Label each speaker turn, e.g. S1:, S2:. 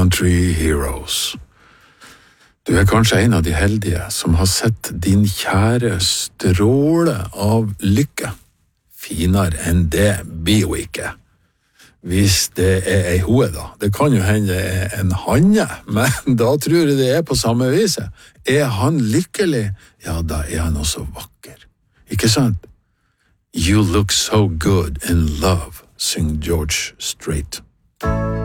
S1: Country Heroes. Du kanskje en av de heldige som har sett din kjære stråle av lykke. Finere enn det blir jo ikke. Hvis det ei hoe da. Det kan jo hende det en hanne, men da tror jeg det på samme viset. Han lykkelig? Ja, da han også vakker. Ikke sant? You look so good in love, synger George Strait.